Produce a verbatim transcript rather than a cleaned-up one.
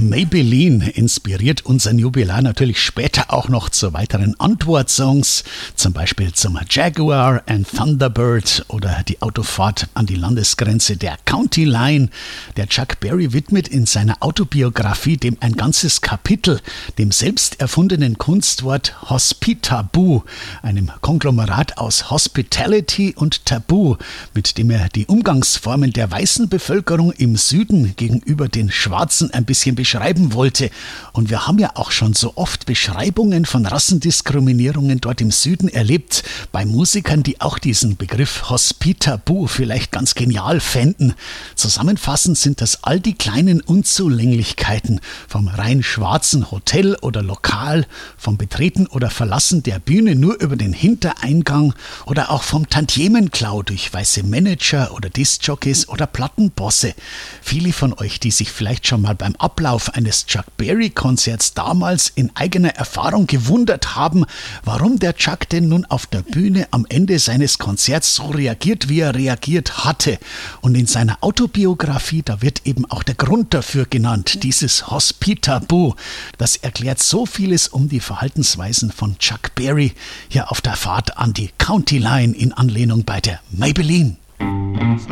Maybelline inspiriert unseren Jubilar natürlich später auch noch zu weiteren Antwortsongs, zum Beispiel zum Jaguar and Thunderbird oder die Autofahrt an die Landesgrenze der County Line. Der Chuck Berry widmet in seiner Autobiografie dem ein ganzes Kapitel, dem selbst erfundenen Kunstwort Hospitabu, einem Konglomerat aus Hospitality und Tabu, mit dem er die Umgangsformen der weißen Bevölkerung im Süden gegenüber den Schwarzen ein bisschen beschreiben wollte. Und wir haben ja auch schon so oft Beschreibungen von Rassendiskriminierungen dort im Süden erlebt, bei Musikern, die auch diesen Begriff Hospitabu vielleicht ganz genial fänden. Zusammenfassend sind das all die kleinen Unzulänglichkeiten vom rein schwarzen Hotel oder Lokal, vom Betreten oder Verlassen der Bühne nur über den Hintereingang oder auch vom Tantiemenklau durch weiße Manager oder Diskjockeys oder Plattenbosse. Viele von euch, die sich vielleicht schon mal beim Ablauf eines Chuck Berry-Konzerts damals in eigener Erfahrung gewundert haben, warum der Chuck denn nun auf der Bühne am Ende seines Konzerts so reagiert, wie er reagiert hatte. Und in seiner Autobiografie, da wird eben auch der Grund dafür genannt, dieses Hospitabu. Das erklärt so vieles um die Verhaltensweisen von Chuck Berry hier auf der Fahrt an die County Line in Anlehnung bei der Maybelline.